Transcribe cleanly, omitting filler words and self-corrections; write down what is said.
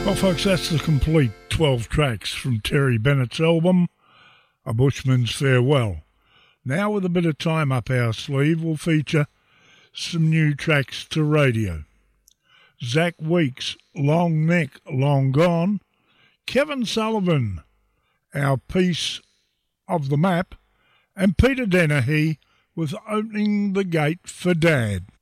Well, folks, that's the complete 12 tracks from Terry Bennett's album, A Bushman's Farewell. Now, with a bit of time up our sleeve, we'll feature some new tracks to radio. Zach Weeks, Long Neck, Long Gone. Kevin Sullivan, Our Piece of the Map. And Peter Dennehy with Opening the Gate for Dad.